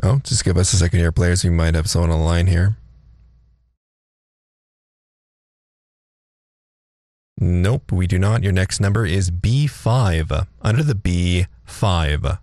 Oh, just give us a second here, players. We might have someone on the line here. Nope, we do not. Your next number is B5. Under the B5.